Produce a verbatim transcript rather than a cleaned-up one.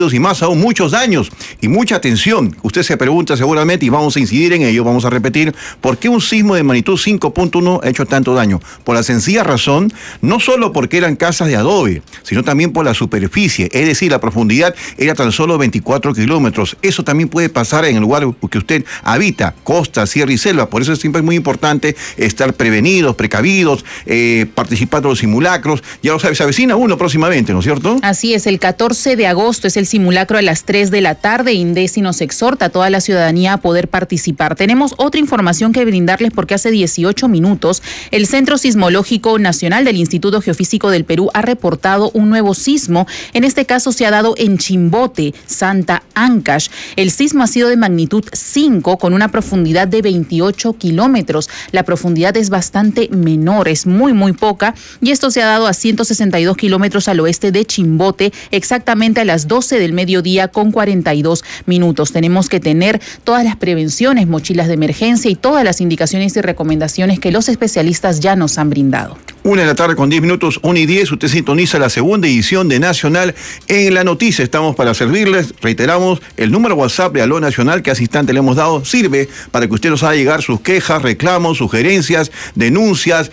y más aún muchos daños y mucha atención. Usted se pregunta seguramente y vamos a incidir en ello, vamos a repetir, ¿por qué un sismo de magnitud cinco punto uno ha hecho tanto daño? Por la sencilla razón, no solo porque eran casas de adobe, sino también por la superficie, es decir, la profundidad era tan solo veinticuatro kilómetros. Eso también puede pasar en el lugar que usted habita, costa, sierra y selva. Por eso siempre es muy importante estar prevenidos, precavidos, eh, participar de los simulacros. Ya lo sabe, se avecina uno próximamente, ¿no es cierto? Así es, el catorce de agosto es el simulacro a las tres de la tarde. INDECI nos exhorta a toda la ciudadanía a poder participar. Tenemos otra información que brindarles porque hace dieciocho minutos el Centro Sismológico Nacional del Instituto Geofísico del Perú ha reportado un nuevo sismo. En este caso se ha dado en Chimbote, Santa Ancash. El sismo ha sido de magnitud cinco con una profundidad de veintiocho kilómetros. La profundidad es bastante menor, es muy muy poca, y esto se ha dado a ciento sesenta y dos kilómetros al oeste de Chimbote, exactamente a las doce del mediodía con cuarenta y dos minutos. Tenemos que tener todas las prevenciones, mochilas de emergencia y todas las indicaciones y recomendaciones que los especialistas ya nos han brindado. Una de la tarde con diez minutos, una y diez, usted sintoniza la segunda edición de Nacional en la Noticia. Estamos para servirles, reiteramos, el número WhatsApp de Aló Nacional que hace instante le hemos dado, sirve para que usted nos haga llegar sus quejas, reclamos, sugerencias, denuncias,